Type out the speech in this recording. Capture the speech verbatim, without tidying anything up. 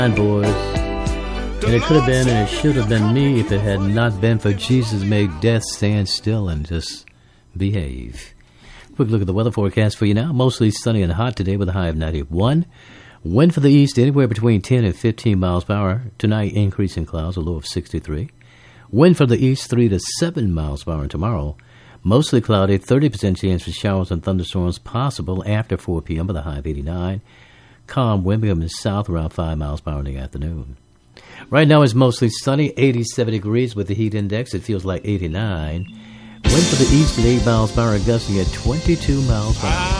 boys. And it could have been and it should have been me if it had not been for Jesus made death stand still and just behave. Quick look at the weather forecast for you now. Mostly sunny and hot today with a high of ninety-one. Wind for the east anywhere between ten and fifteen miles per hour. Tonight, increasing clouds, a low of sixty-three. Wind from the east three to seven miles per hour. Tomorrow, mostly cloudy, thirty percent chance for showers and thunderstorms possible after four p.m. with a high of eighty-nine. Calm wind becoming south around five miles per hour in the afternoon. Right now it's mostly sunny, eighty-seven degrees with the heat index. It feels like eighty-nine. Wind for the east at eight miles per hour, gusting at twenty-two miles per hour.